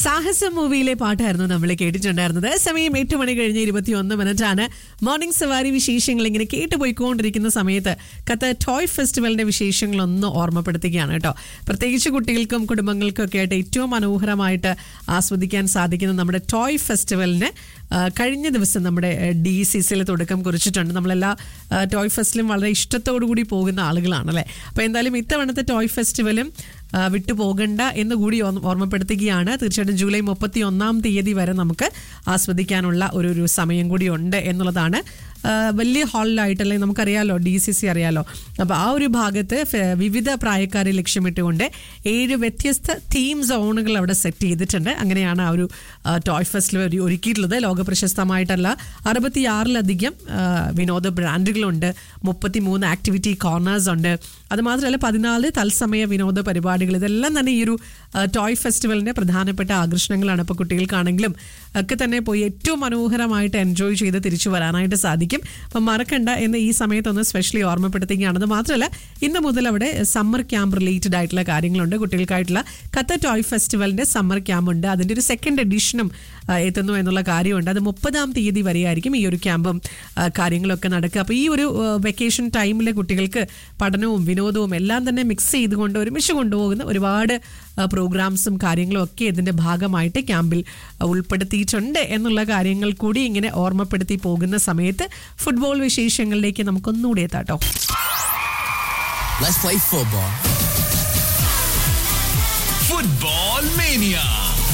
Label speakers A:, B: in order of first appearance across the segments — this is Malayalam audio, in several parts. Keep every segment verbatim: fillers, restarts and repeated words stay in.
A: സാഹസം മൂവിയിലെ പാട്ടായിരുന്നു നമ്മൾ കേട്ടിട്ടുണ്ടായിരുന്നത്. സമയം എട്ട് മണി കഴിഞ്ഞ് ഇരുപത്തി ഒന്ന് മിനിറ്റ് ആണ്. മോർണിംഗ് സവാരി വിശേഷങ്ങൾ ഇങ്ങനെ കേട്ട് പോയിക്കൊണ്ടിരിക്കുന്ന സമയത്ത് ഖത്തർ ടോയ് ഫെസ്റ്റിവലിന്റെ വിശേഷങ്ങളൊന്ന് ഓർമ്മപ്പെടുത്തുകയാണ് കേട്ടോ. പ്രത്യേകിച്ച് കുട്ടികൾക്കും കുടുംബങ്ങൾക്കും ഒക്കെ ആയിട്ട് ഏറ്റവും മനോഹരമായിട്ട് ആസ്വദിക്കാൻ സാധിക്കുന്ന നമ്മുടെ ടോയ് ഫെസ്റ്റിവലിന് കഴിഞ്ഞ ദിവസം നമ്മുടെ ഡി സി സിയിൽ തുടക്കം കുറിച്ചിട്ടുണ്ട്. നമ്മളെല്ലാ ടോയ് ഫെസ്റ്റിലും വളരെ ഇഷ്ടത്തോടു കൂടി പോകുന്ന ആളുകളാണല്ലേ. അപ്പോൾ എന്തായാലും ഇത്തവണത്തെ ടോയ് ഫെസ്റ്റിവലും വിട്ടുപോകണ്ട എന്ന് കൂടി ഓർമ്മപ്പെടുത്തുകയാണ്. തീർച്ചയായിട്ടും ജൂലൈ മുപ്പത്തി ഒന്നാം തീയതി വരെ നമുക്ക് ആസ്വദിക്കാനുള്ള ഒരു ഒരു സമയം കൂടി ഉണ്ട് എന്നുള്ളതാണ്. വലിയ ഹാളിലായിട്ടല്ലേ, നമുക്കറിയാലോ, ഡി സി സി അറിയാലോ. അപ്പോൾ ആ ഒരു ഭാഗത്ത് വിവിധ പ്രായക്കാരെ ലക്ഷ്യമിട്ടുകൊണ്ട് ഏഴ് വ്യത്യസ്ത തീം സോണുകൾ അവിടെ സെറ്റ് ചെയ്തിട്ടുണ്ട്. അങ്ങനെയാണ് ആ ഒരു ടോയ് ഫെസ്റ്റിവൽ ഒരുക്കിയിട്ടുള്ളത്. ലോകപ്രശസ്തമായിട്ടല്ല അറുപത്തിയാറിലധികം വിനോദ ബ്രാൻഡുകളുണ്ട്, മുപ്പത്തി മൂന്ന് ആക്ടിവിറ്റി കോർണേഴ്സ് ഉണ്ട്. അതുമാത്രമല്ല പതിനാല് തത്സമയ വിനോദ പരിപാടികൾ. ഇതെല്ലാം തന്നെ ഈ ഒരു ടോയ് ഫെസ്റ്റിവലിന്റെ പ്രധാനപ്പെട്ട ആകർഷണങ്ങളാണ്. അപ്പോൾ കുട്ടികൾക്കാണെങ്കിലും ഒക്കെ തന്നെ പോയി ഏറ്റവും മനോഹരമായിട്ട് എൻജോയ് ചെയ്ത് തിരിച്ചു വരാനായിട്ട് സാധിക്കും. അപ്പം മറക്കണ്ട എന്ന് ഈ സമയത്തൊന്ന് സ്പെഷ്യലി ഓർമ്മപ്പെടുത്തുകയാണ്. അത് മാത്രമല്ല ഇന്ന് മുതൽ അവിടെ സമ്മർ ക്യാമ്പ് റിലേറ്റഡ് ആയിട്ടുള്ള കാര്യങ്ങളുണ്ട്. കുട്ടികൾക്കായിട്ടുള്ള ഖത്തർ ടോയ് ഫെസ്റ്റിവലിന്റെ സമ്മർ ക്യാമ്പ് ഉണ്ട്. അതിൻ്റെ ഒരു സെക്കൻഡ് എഡിഷനും എത്തുന്നു എന്നുള്ള കാര്യമുണ്ട്. അത് മുപ്പതാം തീയതി വരെയായിരിക്കും ഈ ഒരു ക്യാമ്പും കാര്യങ്ങളൊക്കെ നടക്കുക. അപ്പോൾ ഈ ഒരു വെക്കേഷൻ ടൈമിലെ കുട്ടികൾക്ക് പഠനവും വിനോദവും എല്ലാം തന്നെ മിക്സ് ചെയ്തുകൊണ്ട് ഒരുമിച്ച് കൊണ്ടുപോകുന്ന ഒരുപാട് പ്രോഗ്രാംസും കാര്യങ്ങളും ഒക്കെ ഇതിൻ്റെ ഭാഗമായിട്ട് ക്യാമ്പിൽ ഉൾപ്പെടുത്തിയിട്ടുണ്ട് എന്നുള്ള കാര്യങ്ങൾ കൂടി ഇങ്ങനെ ഓർമ്മപ്പെടുത്തി പോകുന്ന സമയത്ത് ഫുട്ബോൾ വിശേഷങ്ങളിലേക്ക് നമുക്കൊന്നുകൂടി എത്താട്ടോ.
B: Let's play football.
C: Football Mania.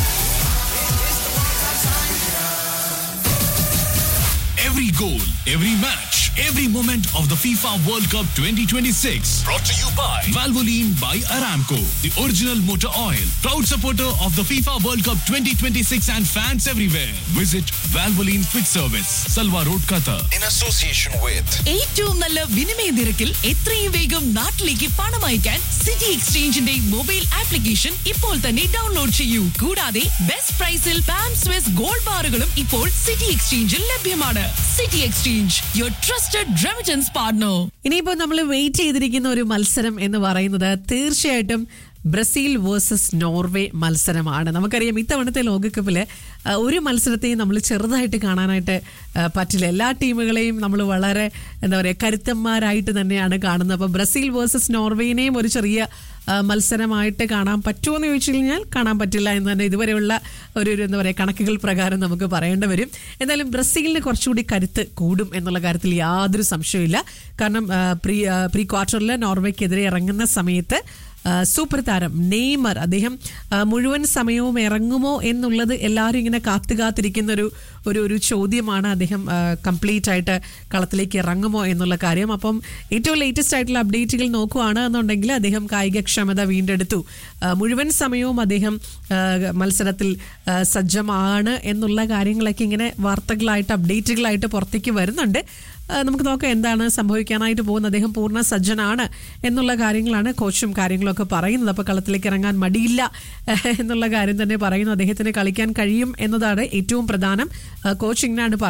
C: Every goal, every match, every moment of the FIFA World Cup twenty twenty-six. Brought to you by Valvoline by Aramco, the original motor oil. Proud supporter of the FIFA World Cup twenty twenty-six and fans everywhere. Visit Valvoline Quick Service, Salwa Road, Qatar.
B: In association with
D: ഏറ്റവും നല്ല വിനിമയ നിരക്കിൽ എത്രയും വേഗം നാട്ടിലേക്ക് പണം അയക്കാൻ സിറ്റി എക്സ്ചേഞ്ചിന്റെ മൊബൈൽ ആപ്ലിക്കേഷൻ ഇപ്പോൾ തന്നെ ഡൗൺലോഡ് ചെയ്യൂ. കൂടാതെ ബെസ്റ്റ് പ്രൈസിൽ പാം സ്വിസ് ഗോൾഡ് ബാറുകളും ഇപ്പോൾ സിറ്റി എക്സ്ചേഞ്ചിൽ ലഭ്യമാണ്. City exchange, your trusted remittance partner.
A: ഇനിയിപ്പോൾ നമ്മൾ വെയിറ്റ് ചെയ്തിരിക്കുന്ന ഒരു മത്സരം എന്ന് പറയുന്നത് തീർച്ചയായിട്ടും ബ്രസീൽ വേഴ്സസ് നോർവേ മത്സരമാണ്. നമുക്കറിയാം ഇത്തവണത്തെ ലോകകപ്പിൽ ഒരു മത്സരത്തെയും നമ്മൾ ചെറുതായിട്ട് കാണാനായിട്ട് പറ്റില്ല. എല്ലാ ടീമുകളെയും നമ്മൾ വളരെ എന്താ പറയുക കരുത്തന്മാരായിട്ട് തന്നെയാണ് കാണുന്നത്. അപ്പോൾ ബ്രസീൽ വേഴ്സസ് നോർവേനെയും ഒരു ചെറിയ മത്സരമായിട്ട് കാണാൻ പറ്റുമോ എന്ന് ചോദിച്ചു കഴിഞ്ഞാൽ കാണാൻ പറ്റില്ല എന്ന് തന്നെ ഇതുവരെയുള്ള ഒരു ഒരു എന്താ പറയുക കണക്കുകൾ പ്രകാരം നമുക്ക് പറയേണ്ടി വരും. എന്തായാലും ബ്രസീലിന് കുറച്ചുകൂടി കരുത്ത് കൂടും എന്നുള്ള കാര്യത്തിൽ യാതൊരു സംശയമില്ല. കാരണം പ്രീ പ്രീ ക്വാർട്ടറിൽ നോർവേക്കെതിരെ ഇറങ്ങുന്ന സമയത്ത് സൂപ്പർ താരം നെയ്മർ അദ്ദേഹം മുഴുവൻ സമയവും ഇറങ്ങുമോ എന്നുള്ളത് എല്ലാവരും ഇങ്ങനെ കാത്തു കാത്തിരിക്കുന്ന ഒരു ഒരു ഒരു ചോദ്യമാണ്. അദ്ദേഹം കംപ്ലീറ്റ് ആയിട്ട് കളത്തിലേക്ക് ഇറങ്ങുമോ എന്നുള്ള കാര്യം. അപ്പം ഏറ്റവും ലേറ്റസ്റ്റ് ആയിട്ടുള്ള അപ്ഡേറ്റുകൾ നോക്കുകയാണ് എന്നുണ്ടെങ്കിൽ അദ്ദേഹം കായികക്ഷമത വീണ്ടെടുത്തു, മുഴുവൻ സമയവും അദ്ദേഹം മത്സരത്തിൽ സജ്ജമാണ് എന്നുള്ള കാര്യങ്ങളൊക്കെ ഇങ്ങനെ വാർത്തകളായിട്ട് അപ്ഡേറ്റുകളായിട്ട് പുറത്തേക്ക് വരുന്നുണ്ട്. നമുക്ക് നോക്കാം എന്താണ് സംഭവിക്കാനായിട്ട് പോകുന്നത്. അദ്ദേഹം പൂർണ്ണ സജ്ജനാണ് എന്നുള്ള കാര്യങ്ങളാണ് കോച്ചും കാര്യങ്ങളൊക്കെ പറയുന്നത്. അപ്പോൾ കളത്തിലേക്ക് ഇറങ്ങാൻ മടിയില്ല എന്നുള്ള കാര്യം തന്നെ പറയുന്നു. അദ്ദേഹത്തിന് കളിക്കാൻ കഴിയും എന്നതാണ് ഏറ്റവും പ്രധാനം. കോച്ച് ഇങ്ങനെയാണ്